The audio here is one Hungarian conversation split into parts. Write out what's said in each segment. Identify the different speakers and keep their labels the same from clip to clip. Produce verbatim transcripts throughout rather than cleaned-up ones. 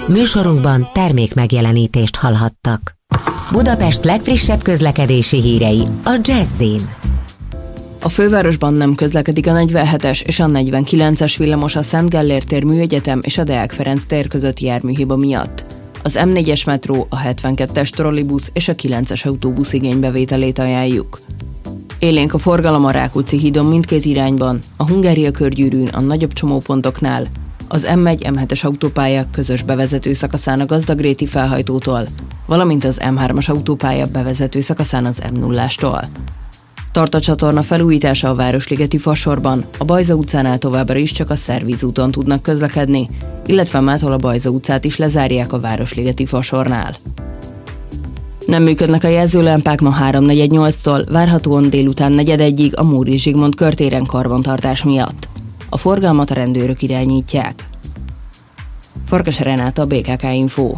Speaker 1: Műsorunkban termék megjelenítést hallhattak. Budapest legfrissebb közlekedési hírei a Jazz-in.
Speaker 2: A fővárosban nem közlekedik a negyvenhetes és a negyvenkilences villamos a Szent Gellért tér Műegyetem és a Deák Ferenc tér közötti járműhiba miatt. Az em négyes metró, a hetvenkettes trollibusz és a kilences autóbusz igénybevételét ajánljuk. Élénk a forgalom a Rákóczi hídon mindkét irányban, a Hungária körgyűrűn a nagyobb csomópontoknál, az em egy em hetes autópálya közös bevezető szakaszán a Gazdagréti felhajtótól, valamint az em hármas autópálya bevezető szakaszán az em nullástól. Tart a csatorna felújítása a Városligeti Fasorban, a Bajza utcánál továbbra is csak a Szervízúton tudnak közlekedni, illetve mától a Bajza utcát is lezárják a Városligeti Fasornál. Nem működnek a jelzőlámpák ma három negyvennyolctól, várhatóan délután negyvenegyig a Móri Zsigmond körtéren karbantartás miatt. A forgalmat a rendőrök irányítják. Farkas Renáta, bé ká ká Info.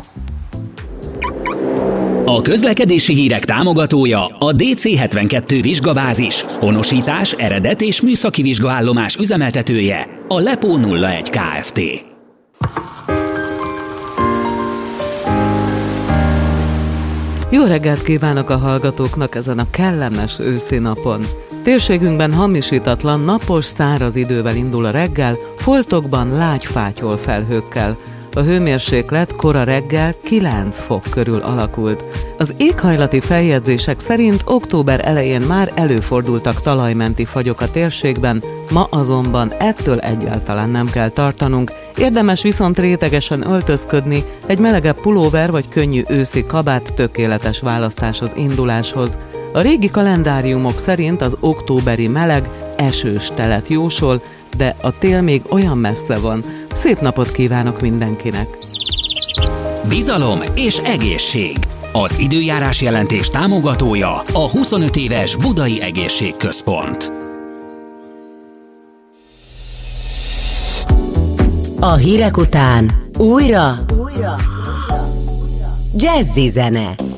Speaker 3: A közlekedési hírek támogatója a dé cé hetvenkettő vizsgabázis, honosítás, eredet és műszaki vizsgaállomás üzemeltetője, a Lepó nulla egy Kft.
Speaker 4: Jó reggelt kívánok a hallgatóknak ezen a kellemes őszi napon. Térségünkben hamisítatlan, napos, száraz idővel indul a reggel, foltokban lágy fátyol felhőkkel. A hőmérséklet kora reggel kilenc fok körül alakult. Az éghajlati feljegyzések szerint október elején már előfordultak talajmenti fagyok a térségben, ma azonban ettől egyáltalán nem kell tartanunk, érdemes viszont rétegesen öltözködni, egy melegebb pulóver vagy könnyű őszi kabát tökéletes választás az induláshoz. A régi kalendáriumok szerint az októberi meleg esős telet jósol, de a tél még olyan messze van. Szép napot kívánok mindenkinek!
Speaker 3: Bizalom és egészség. Az időjárás jelentés támogatója a huszonöt éves Budai Egészségközpont.
Speaker 1: A hírek után újra, újra. Jazzy zene.